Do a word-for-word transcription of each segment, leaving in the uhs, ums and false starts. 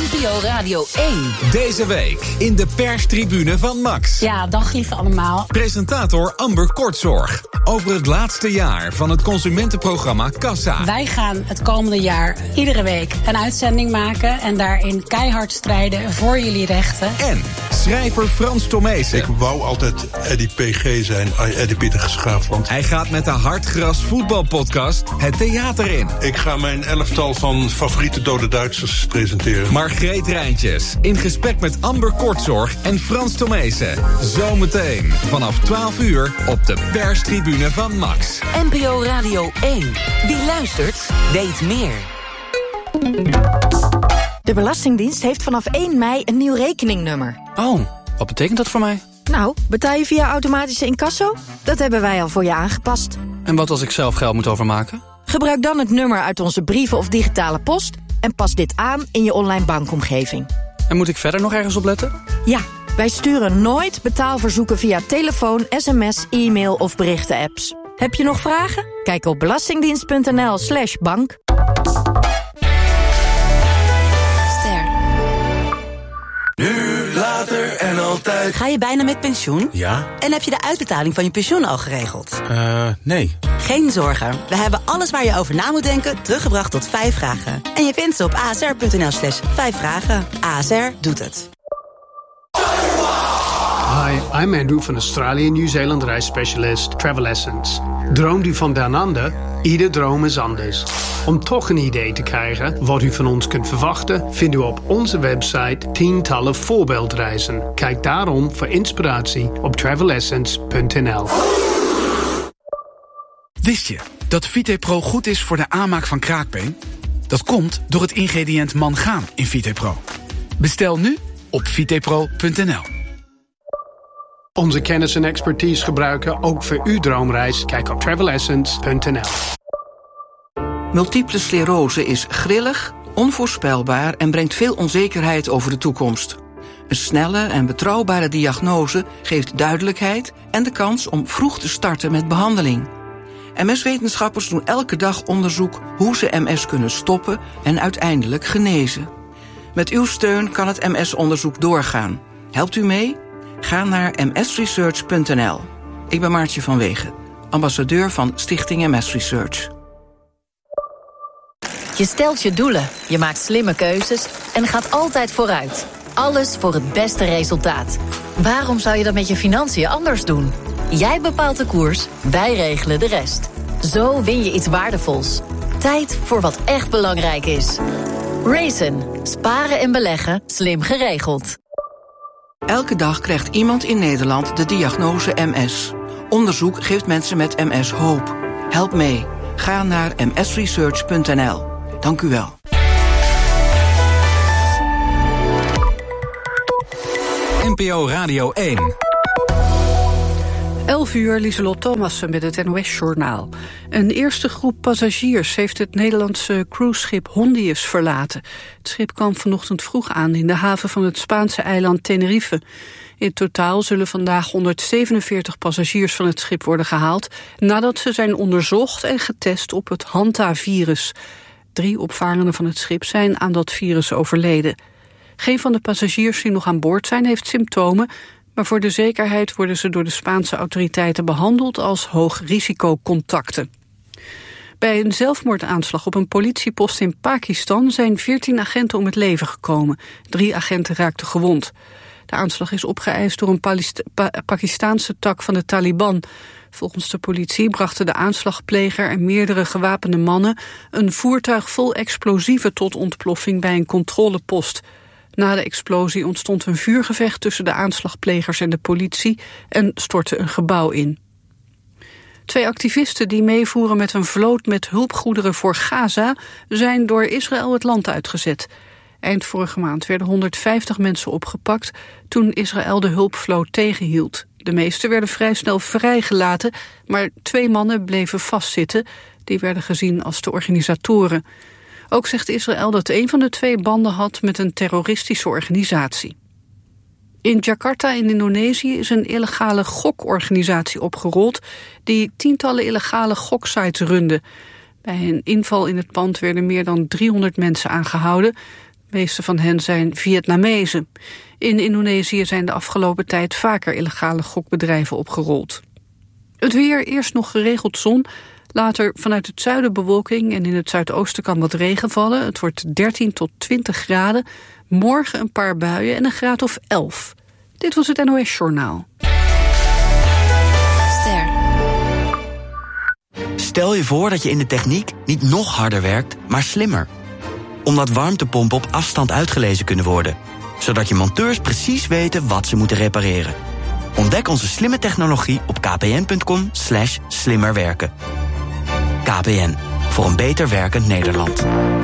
N P O Radio één. Deze week in de perstribune van Max. Ja, dag lieve allemaal. Presentator Amber Kortzorg over het laatste jaar van het consumentenprogramma Kassa. Wij gaan het komende jaar iedere week een uitzending maken en daarin keihard strijden voor jullie rechten. En schrijver Frans Tomezen. Ik wou altijd Eddie P G zijn, Eddie Pieter Geschaafland. Hij gaat met de Hartgras voetbalpodcast het theater in. Ik ga mijn elftal van favoriete dode Duitsers presenteren. Margreet Rijntjes in gesprek met Amber Kortzorg en Frans Tomezen. Zometeen vanaf twaalf uur op de perstribune van Max. N P O Radio één. Wie luistert, weet meer. De Belastingdienst heeft vanaf één mei een nieuw rekeningnummer. Oh, wat betekent dat voor mij? Nou, betaal je via automatische incasso? Dat hebben wij al voor je aangepast. En wat als ik zelf geld moet overmaken? Gebruik dan het nummer uit onze brieven of digitale post en pas dit aan in je online bankomgeving. En moet ik verder nog ergens op letten? Ja, wij sturen nooit betaalverzoeken via telefoon, sms, e-mail of berichten-apps. Heb je nog vragen? Kijk op belastingdienst.nl slash bank. Ster. Nu, later en altijd. Ga je bijna met pensioen? Ja. En heb je de uitbetaling van je pensioen al geregeld? Eh, uh, nee. Geen zorgen. We hebben alles waar je over na moet denken teruggebracht tot vijf vragen. En je vindt ze op asr.nl slash vijf vragen. A S R doet het. Hi, I'm Andrew van Australië en Nieuw-Zeeland reisspecialist Travel Essence. Droomt u van down under? Ieder droom is anders. Om toch een idee te krijgen wat u van ons kunt verwachten, vindt u op onze website tientallen voorbeeldreizen. Kijk daarom voor inspiratie op travel essence punt n l. Wist je dat VitePro goed is voor de aanmaak van kraakbeen? Dat komt door het ingrediënt mangaan in VitePro. Bestel nu op vitepro punt n l. Onze kennis en expertise gebruiken ook voor uw droomreis. Kijk op travel essence punt n l. Multiple sclerose is grillig, onvoorspelbaar en brengt veel onzekerheid over de toekomst. Een snelle en betrouwbare diagnose geeft duidelijkheid en de kans om vroeg te starten met behandeling. M S-wetenschappers doen elke dag onderzoek hoe ze M S kunnen stoppen en uiteindelijk genezen. Met uw steun kan het M S-onderzoek doorgaan. Helpt u mee? Ga naar m s research punt n l. Ik ben Maartje van Wegen, ambassadeur van Stichting M S Research. Je stelt je doelen, je maakt slimme keuzes en gaat altijd vooruit. Alles voor het beste resultaat. Waarom zou je dat met je financiën anders doen? Jij bepaalt de koers, wij regelen de rest. Zo win je iets waardevols. Tijd voor wat echt belangrijk is. Raisin. Sparen en beleggen, slim geregeld. Elke dag krijgt iemand in Nederland de diagnose M S. Onderzoek geeft mensen met M S hoop. Help mee. Ga naar m s research punt n l. Dank u wel. N P O Radio één. elf uur, Lieselot Thomassen met het N O S-journaal. Een eerste groep passagiers heeft het Nederlandse cruiseschip Hondius verlaten. Het schip kwam vanochtend vroeg aan in de haven van het Spaanse eiland Tenerife. In totaal zullen vandaag honderdzevenenveertig passagiers van het schip worden gehaald, nadat ze zijn onderzocht en getest op het Hanta-virus. Drie opvarenden van het schip zijn aan dat virus overleden. Geen van de passagiers die nog aan boord zijn heeft symptomen, maar voor de zekerheid worden ze door de Spaanse autoriteiten behandeld als hoogrisicocontacten. Bij een zelfmoordaanslag op een politiepost in Pakistan zijn veertien agenten om het leven gekomen. Drie agenten raakten gewond. De aanslag is opgeëist door een Palist- pa- Pakistaanse tak van de Taliban. Volgens de politie brachten de aanslagpleger en meerdere gewapende mannen een voertuig vol explosieven tot ontploffing bij een controlepost. Na de explosie ontstond een vuurgevecht tussen de aanslagplegers en de politie en stortte een gebouw in. Twee activisten die meevoeren met een vloot met hulpgoederen voor Gaza zijn door Israël het land uitgezet. Eind vorige maand werden honderdvijftig mensen opgepakt toen Israël de hulpvloot tegenhield. De meeste werden vrij snel vrijgelaten, maar twee mannen bleven vastzitten. Die werden gezien als de organisatoren. Ook zegt Israël dat een van de twee banden had met een terroristische organisatie. In Jakarta in Indonesië is een illegale gokorganisatie opgerold die tientallen illegale goksites runde. Bij een inval in het pand werden meer dan driehonderd mensen aangehouden. meeste van hen zijn Vietnamezen. In Indonesië zijn de afgelopen tijd vaker illegale gokbedrijven opgerold. Het weer, eerst nog geregeld zon, later vanuit het zuiden bewolking en in het zuidoosten kan wat regen vallen. Het wordt dertien tot twintig graden. Morgen een paar buien en een graad of elf. Dit was het N O S Journaal. Ster. Stel je voor dat je in de techniek niet nog harder werkt, maar slimmer. Omdat warmtepompen op afstand uitgelezen kunnen worden. Zodat je monteurs precies weten wat ze moeten repareren. Ontdek onze slimme technologie op kpn.com slash slimmerwerken. K P N, voor een beter werkend Nederland.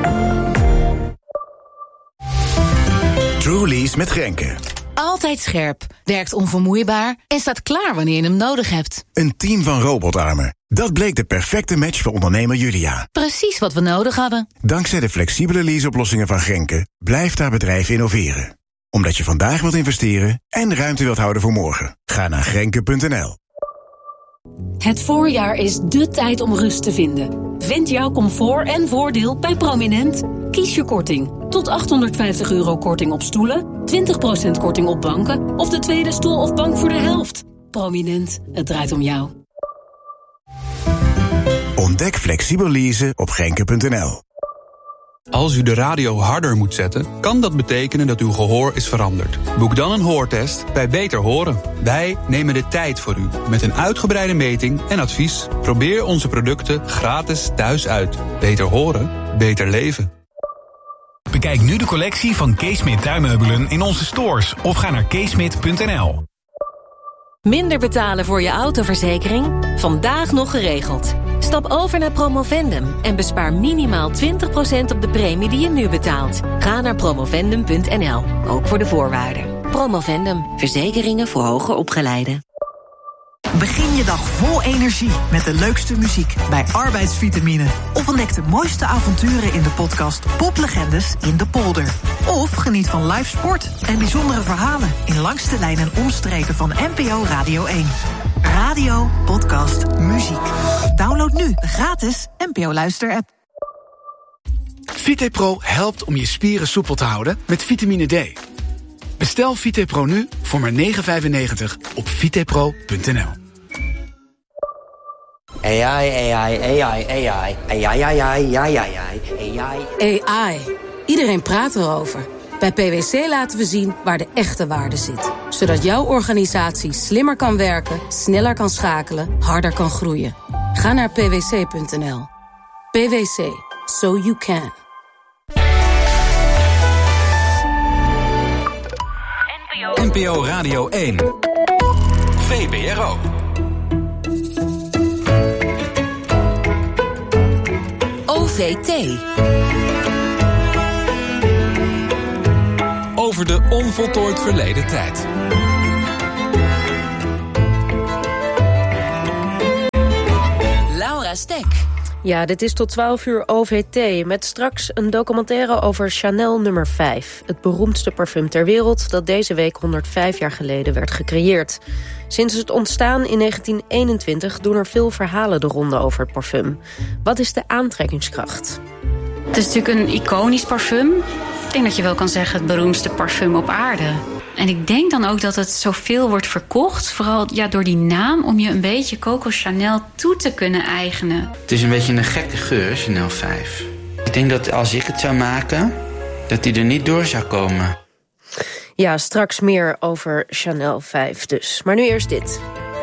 Truly's met Grenke. Altijd scherp, werkt onvermoeibaar en staat klaar wanneer je hem nodig hebt. Een team van robotarmen. Dat bleek de perfecte match voor ondernemer Julia. Precies wat we nodig hadden. Dankzij de flexibele leaseoplossingen van Grenke blijft haar bedrijf innoveren. Omdat je vandaag wilt investeren en ruimte wilt houden voor morgen. Ga naar grenke punt n l. Het voorjaar is dé tijd om rust te vinden. Vind jouw comfort en voordeel bij Prominent. Kies je korting. Tot achthonderdvijftig euro korting op stoelen, twintig procent korting op banken of de tweede stoel of bank voor de helft. Prominent, het draait om jou. Ontdek flexibel leasen op grenke punt n l. Als u de radio harder moet zetten, kan dat betekenen dat uw gehoor is veranderd. Boek dan een hoortest bij Beter Horen. Wij nemen de tijd voor u met een uitgebreide meting en advies. Probeer onze producten gratis thuis uit. Beter horen, beter leven. Bekijk nu de collectie van Keesmit tuinmeubelen in onze stores of ga naar keesmit punt n l. Minder betalen voor je autoverzekering? Vandaag nog geregeld. Stap over naar Promovendum en bespaar minimaal twintig procent op de premie die je nu betaalt. Ga naar promovendum punt n l, ook voor de voorwaarden. Promovendum, verzekeringen voor hoger opgeleiden. Begin je dag vol energie met de leukste muziek bij Arbeidsvitamine. Of ontdek de mooiste avonturen in de podcast Poplegendes in de polder. Of geniet van live sport en bijzondere verhalen in Langs de Lijn en Omstreken van N P O Radio één. Radio, podcast, muziek. Download nu de gratis N P O Luister-app. VitePro helpt om je spieren soepel te houden met vitamine D. Bestel VitePro nu voor maar negen vijfennegentig op vitepro punt n l. A I, A I, A I, A I, A I, A I, A I, A I, A I. A I. Iedereen praat erover. Bij P W C laten we zien waar de echte waarde zit. Zodat jouw organisatie slimmer kan werken, sneller kan schakelen, harder kan groeien. Ga naar p w c punt n l. P W C. So you can. N P O Radio één. V B R O. O V T. Over de onvoltooid verleden tijd. Laura Stek. Ja, dit is tot twaalf uur O V T, met straks een documentaire over Chanel nummer vijf. Het beroemdste parfum ter wereld dat deze week honderdvijf jaar geleden werd gecreëerd. Sinds het ontstaan in negentien eenentwintig doen er veel verhalen de ronde over het parfum. Wat is de aantrekkingskracht? Het is natuurlijk een iconisch parfum. Ik denk dat je wel kan zeggen het beroemdste parfum op aarde. En ik denk dan ook dat het zoveel wordt verkocht, vooral ja, door die naam, om je een beetje Coco Chanel toe te kunnen eigenen. Het is een beetje een gekke geur, Chanel vijf. Ik denk dat als ik het zou maken, dat die er niet door zou komen. Ja, straks meer over Chanel vijf dus. Maar nu eerst dit.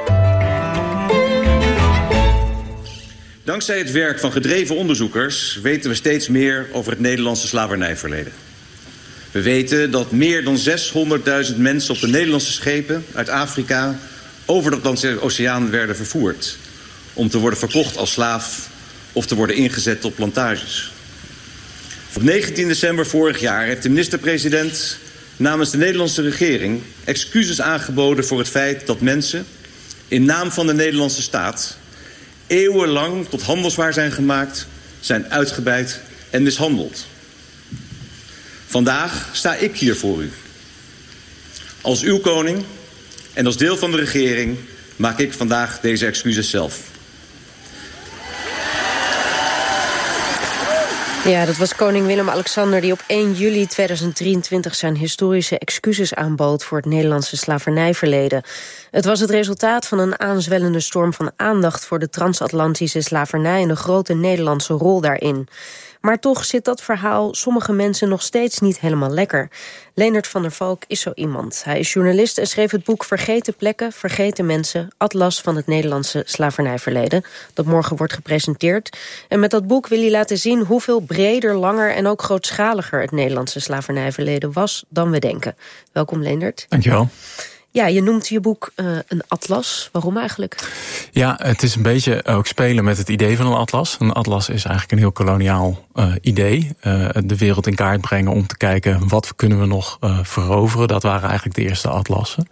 Dankzij het werk van gedreven onderzoekers weten we steeds meer over het Nederlandse slavernijverleden. We weten dat meer dan zeshonderdduizend mensen op de Nederlandse schepen uit Afrika over de Atlantische Oceaan werden vervoerd. Om te worden verkocht als slaaf of te worden ingezet op plantages. Op negentien december vorig jaar heeft de minister-president namens de Nederlandse regering excuses aangeboden voor het feit dat mensen in naam van de Nederlandse staat eeuwenlang tot handelswaar zijn gemaakt, zijn uitgebuit en mishandeld. Vandaag sta ik hier voor u. Als uw koning en als deel van de regering maak ik vandaag deze excuses zelf. Ja, dat was koning Willem-Alexander die op één juli tweeduizend drieëntwintig zijn historische excuses aanbood voor het Nederlandse slavernijverleden. Het was het resultaat van een aanzwellende storm van aandacht voor de transatlantische slavernij en de grote Nederlandse rol daarin. Maar toch zit dat verhaal sommige mensen nog steeds niet helemaal lekker. Leendert van der Valk is zo iemand. Hij is journalist en schreef het boek Vergeten Plekken, Vergeten Mensen, Atlas van het Nederlandse slavernijverleden, dat morgen wordt gepresenteerd. En met dat boek wil hij laten zien hoeveel breder, langer en ook grootschaliger het Nederlandse slavernijverleden was dan we denken. Welkom, Leendert. Dankjewel. Ja, je noemt je boek uh, een atlas. Waarom eigenlijk? Ja, het is een beetje ook spelen met het idee van een atlas. Een atlas is eigenlijk een heel koloniaal uh, idee. Uh, de wereld in kaart brengen om te kijken wat kunnen we nog uh, veroveren. Dat waren eigenlijk de eerste atlassen.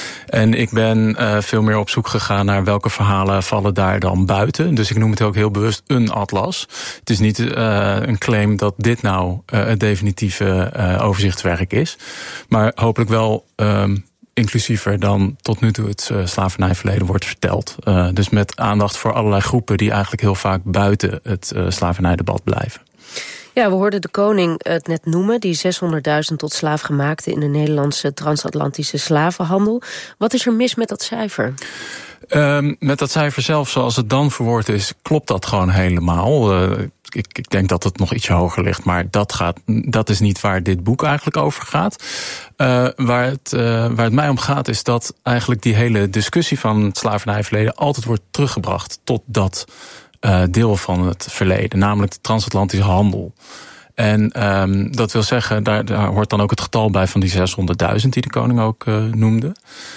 En ik ben uh, veel meer op zoek gegaan naar welke verhalen vallen daar dan buiten. Dus ik noem het ook heel bewust een atlas. Het is niet uh, een claim dat dit nou uh, het definitieve uh, overzichtswerk is. Maar hopelijk wel Um, inclusiever dan tot nu toe het uh, slavernijverleden wordt verteld. Uh, dus met aandacht voor allerlei groepen die eigenlijk heel vaak buiten het uh, slavernijdebat blijven. Ja, we hoorden de koning het net noemen, die zeshonderdduizend tot slaafgemaakten in de Nederlandse transatlantische slavenhandel. Wat is er mis met dat cijfer? Um, met dat cijfer zelf, zoals het dan verwoord is, klopt dat gewoon helemaal. Uh, ik, ik denk dat het nog ietsje hoger ligt, maar dat, gaat, dat is niet waar dit boek eigenlijk over gaat. Uh, waar, het, uh, waar het mij om gaat is dat eigenlijk die hele discussie van het slavernijverleden altijd wordt teruggebracht tot dat uh, deel van het verleden, namelijk de transatlantische handel. En um, dat wil zeggen, daar, daar hoort dan ook het getal bij van die zeshonderdduizend die de koning ook uh, noemde.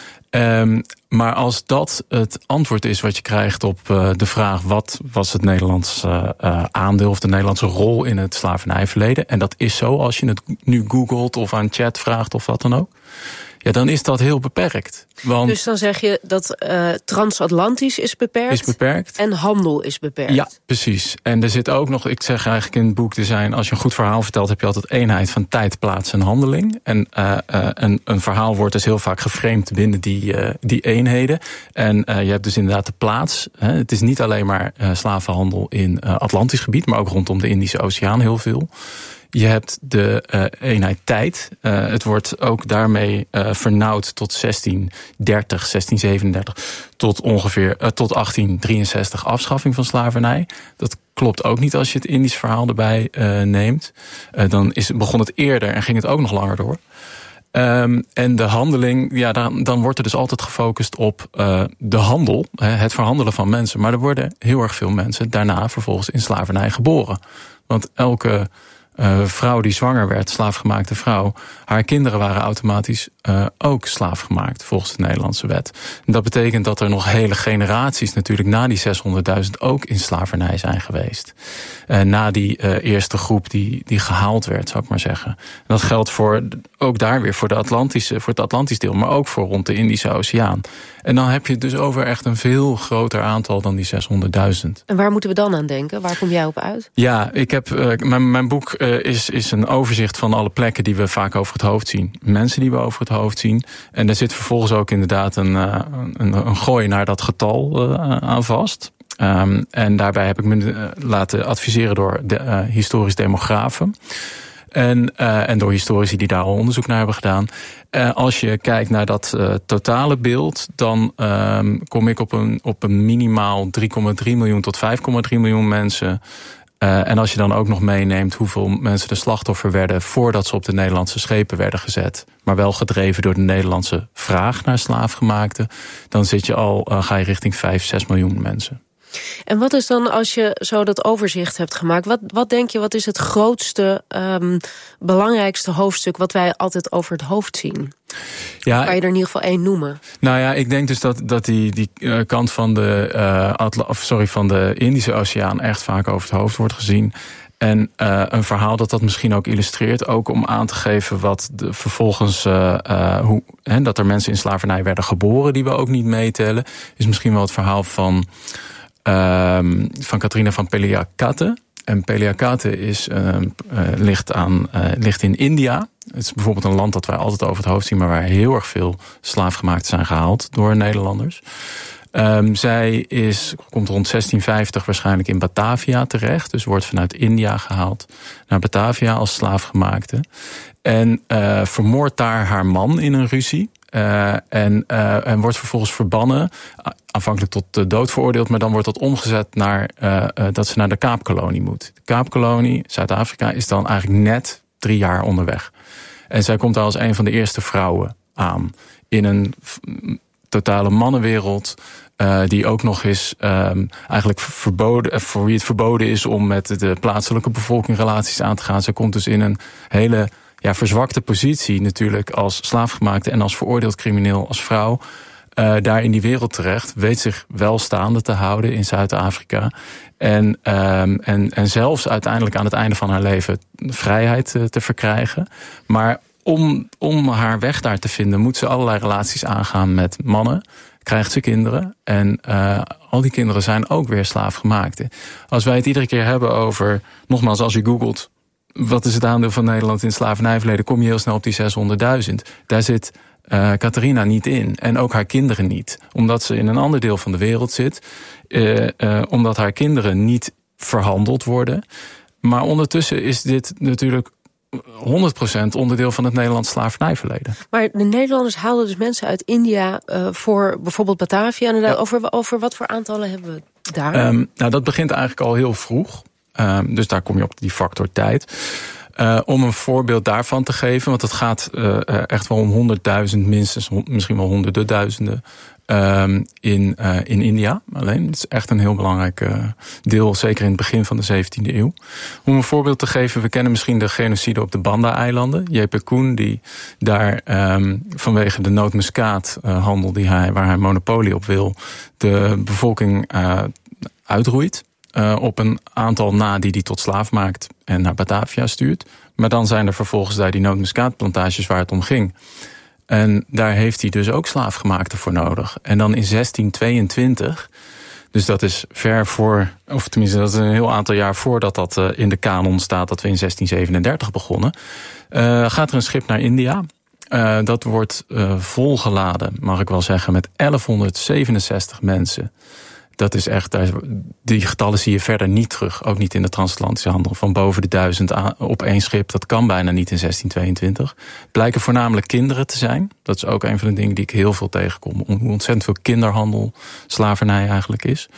Um, maar als dat het antwoord is wat je krijgt op uh, de vraag wat was het Nederlandse uh, aandeel of de Nederlandse rol in het slavernijverleden, en dat is zo als je het nu googelt of aan chat vraagt of wat dan ook, ja, dan is dat heel beperkt. Want dus dan zeg je dat uh, transatlantisch is beperkt, is beperkt en handel is beperkt. Ja, precies. En er zit ook nog, ik zeg eigenlijk in het boek, er zijn, als je een goed verhaal vertelt, heb je altijd eenheid van tijd, plaats en handeling. En uh, uh, een, een verhaal wordt dus heel vaak geframed binnen die, uh, die eenheden. En uh, je hebt dus inderdaad de plaats. Hè. Het is niet alleen maar uh, slavenhandel in uh, Atlantisch gebied, maar ook rondom de Indische Oceaan heel veel. Je hebt de uh, eenheid tijd. Uh, het wordt ook daarmee uh, vernauwd tot zestien dertig, zestien zevenendertig... tot ongeveer uh, tot achttien drieënzestig afschaffing van slavernij. Dat klopt ook niet als je het Indisch verhaal erbij uh, neemt. Uh, dan is, begon het eerder en ging het ook nog langer door. Um, en de handeling, ja, dan, dan wordt er dus altijd gefocust op uh, de handel, hè, het verhandelen van mensen. Maar er worden heel erg veel mensen daarna vervolgens in slavernij geboren. Want elke Uh, vrouw die zwanger werd, slaafgemaakte vrouw, haar kinderen waren automatisch uh, ook slaafgemaakt volgens de Nederlandse wet. En dat betekent dat er nog hele generaties natuurlijk na die zeshonderdduizend ook in slavernij zijn geweest. Uh, na die uh, eerste groep die, die gehaald werd, zou ik maar zeggen. En dat geldt voor, ook daar weer voor, de Atlantische, voor het Atlantisch deel, maar ook voor rond de Indische Oceaan. En dan heb je het dus over echt een veel groter aantal dan die zeshonderdduizend. En waar moeten we dan aan denken? Waar kom jij op uit? Ja, ik heb, uh, mijn, mijn boek uh, is, is een overzicht van alle plekken die we vaak over het hoofd zien. Mensen die we over het hoofd zien. En daar zit vervolgens ook inderdaad een, uh, een, een gooi naar dat getal uh, aan vast. Um, en daarbij heb ik me uh, laten adviseren door de uh, historisch demografen. En, uh, en door historici die daar al onderzoek naar hebben gedaan. Uh, als je kijkt naar dat uh, totale beeld, dan um, kom ik op een, op een minimaal drie komma drie miljoen tot vijf komma drie miljoen mensen. Uh, en als je dan ook nog meeneemt hoeveel mensen de slachtoffer werden voordat ze op de Nederlandse schepen werden gezet, maar wel gedreven door de Nederlandse vraag naar slaafgemaakten, dan zit je al, uh, ga je richting vijf, zes miljoen mensen. En wat is dan, als je zo dat overzicht hebt gemaakt, wat, wat denk je, wat is het grootste, um, belangrijkste hoofdstuk wat wij altijd over het hoofd zien? Ja, kan je er in ieder geval één noemen? Nou ja, ik denk dus dat, dat die, die uh, kant van de, uh, Atla, of sorry, van de Indische Oceaan echt vaak over het hoofd wordt gezien. En uh, een verhaal dat dat misschien ook illustreert, ook om aan te geven wat de, vervolgens, uh, uh, hoe, hè, dat er mensen in slavernij werden geboren die we ook niet meetellen, is misschien wel het verhaal van Uh, van Katrina van Peliakate. En Peliakate is, uh, uh, ligt, aan, uh, ligt in India. Het is bijvoorbeeld een land dat wij altijd over het hoofd zien, maar waar heel erg veel slaafgemaakten zijn gehaald door Nederlanders. Um, zij is, komt rond zestien vijftig waarschijnlijk in Batavia terecht. Dus wordt vanuit India gehaald naar Batavia als slaafgemaakte. En uh, vermoordt daar haar man in een ruzie. Uh, en, uh, en wordt vervolgens verbannen, aanvankelijk tot de dood veroordeeld, maar dan wordt dat omgezet naar uh, uh, dat ze naar de Kaapkolonie moet. De Kaapkolonie, Zuid-Afrika, is dan eigenlijk net drie jaar onderweg. En zij komt daar als een van de eerste vrouwen aan. In een f- totale mannenwereld, uh, die ook nog eens um, eigenlijk verboden, voor wie het verboden is om met de plaatselijke bevolking relaties aan te gaan. Zij komt dus in een hele ja, verzwakte positie natuurlijk als slaafgemaakte en als veroordeeld crimineel als vrouw. Uh, daar in die wereld terecht, weet zich wel staande te houden in Zuid-Afrika. En, um, en, en zelfs uiteindelijk aan het einde van haar leven vrijheid uh, te verkrijgen. Maar om, om haar weg daar te vinden, moet ze allerlei relaties aangaan met mannen. Krijgt ze kinderen. En uh, al die kinderen zijn ook weer slaafgemaakte. Als wij het iedere keer hebben over, nogmaals, als je googelt, wat is het aandeel van Nederland in het slavernijverleden, kom je heel snel op die zeshonderdduizend. Daar zit uh, Catharina niet in. En ook haar kinderen niet. Omdat ze in een ander deel van de wereld zit. Uh, uh, omdat haar kinderen niet verhandeld worden. Maar ondertussen is dit natuurlijk honderd procent onderdeel van het Nederlands slavernijverleden. Maar de Nederlanders haalden dus mensen uit India uh, voor bijvoorbeeld Batavia. En ja. over, over wat voor aantallen hebben we daar? Um, nou, dat begint eigenlijk al heel vroeg. Um, dus daar kom je op die factor tijd. Uh, om een voorbeeld daarvan te geven, want het gaat uh, echt wel om honderdduizend, minstens misschien wel honderden duizenden um, in, uh, in India alleen. Het is echt een heel belangrijk uh, deel, zeker in het begin van de zeventiende eeuw. Om een voorbeeld te geven, we kennen misschien de genocide op de Banda-eilanden. J P Koen, die daar um, vanwege de nootmuskaathandel die hij, waar hij monopolie op wil, de bevolking uh, uitroeit. Uh, op een aantal na die hij tot slaaf maakt en naar Batavia stuurt. Maar dan zijn er vervolgens daar die nootmuskaatplantages waar het om ging. En daar heeft hij dus ook slaafgemaakten voor nodig. En dan in zestien tweeëntwintig, dus dat is ver voor, of tenminste dat is een heel aantal jaar voordat dat uh, in de kanon staat, dat we in zestien zevenendertig begonnen, uh, gaat er een schip naar India. Uh, dat wordt uh, volgeladen, mag ik wel zeggen, met elfhonderdzevenenzestig mensen. Dat is echt, die getallen zie je verder niet terug. Ook niet in de transatlantische handel. Van boven de duizend op één schip. Dat kan bijna niet in zestien tweeëntwintig. Blijken voornamelijk kinderen te zijn. Dat is ook een van de dingen die ik heel veel tegenkom. Hoe ontzettend veel kinderhandel, slavernij eigenlijk is.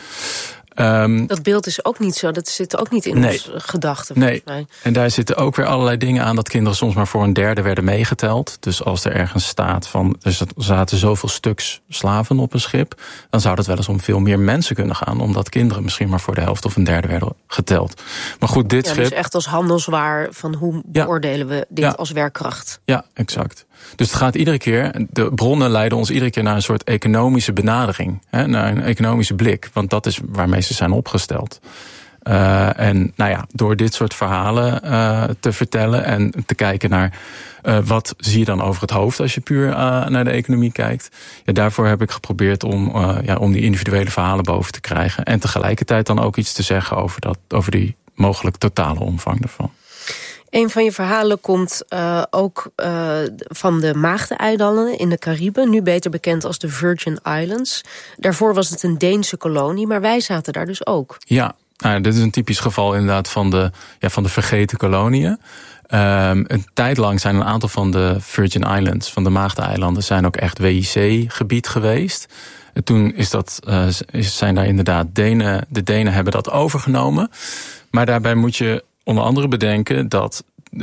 Um, dat beeld is ook niet zo, dat zit ook niet in nee, onze gedachten. Nee, mij. En daar zitten ook weer allerlei dingen aan dat kinderen soms maar voor een derde werden meegeteld. Dus als er ergens staat van, er zaten zoveel stuks slaven op een schip, dan zou dat wel eens om veel meer mensen kunnen gaan, omdat kinderen misschien maar voor de helft of een derde werden geteld. Maar goed, dit ja, schip, dus echt als handelswaar, van hoe ja, beoordelen we dit ja, als werkkracht? Ja, exact. Dus het gaat iedere keer, de bronnen leiden ons iedere keer naar een soort economische benadering. Hè, naar een economische blik, want dat is waarmee ze zijn opgesteld. Uh, en nou ja, door dit soort verhalen uh, te vertellen en te kijken naar uh, wat zie je dan over het hoofd als je puur uh, naar de economie kijkt. Ja, daarvoor heb ik geprobeerd om, uh, ja, om die individuele verhalen boven te krijgen. En tegelijkertijd dan ook iets te zeggen over, dat, over die mogelijk totale omvang daarvan. Een van je verhalen komt uh, ook uh, van de Maagdeneilanden in de Cariben, nu beter bekend als de Virgin Islands. Daarvoor was het een Deense kolonie, maar wij zaten daar dus ook. Ja, nou, dit is een typisch geval inderdaad van de, ja, van de vergeten koloniën. Um, een tijd lang zijn een aantal van de Virgin Islands, van de Maagdeneilanden, zijn ook echt W I C-gebied geweest. En toen is dat, uh, is, zijn daar inderdaad Denen, de Denen hebben dat overgenomen. Maar daarbij moet je onder andere bedenken dat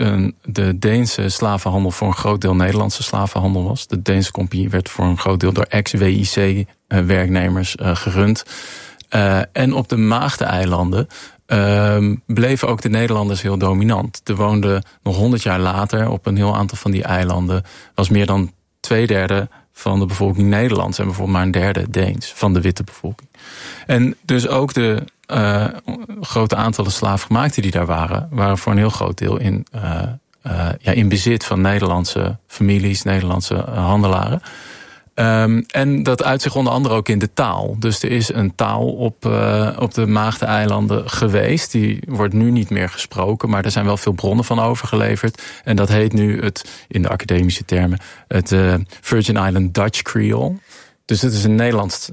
de Deense slavenhandel voor een groot deel Nederlandse slavenhandel was. De Deense compagnie werd voor een groot deel door ex-W I C-werknemers uh, gerund. Uh, en op de Maagdeneilanden uh, bleven ook de Nederlanders heel dominant. Er woonden nog honderd jaar later op een heel aantal van die eilanden, was meer dan twee derde van de bevolking Nederlands en bijvoorbeeld maar een derde Deens van de witte bevolking. En dus ook de uh, grote aantallen slaafgemaakten die daar waren, waren voor een heel groot deel in, uh, uh, ja, in bezit van Nederlandse families, Nederlandse uh, handelaren. Um, en dat uit zich onder andere ook in de taal. Dus er is een taal op, uh, op de Maagdeneilanden geweest. Die wordt nu niet meer gesproken, maar er zijn wel veel bronnen van overgeleverd. En dat heet nu het, in de academische termen, het uh, Virgin Island Dutch Creole. Dus het is een Nederlands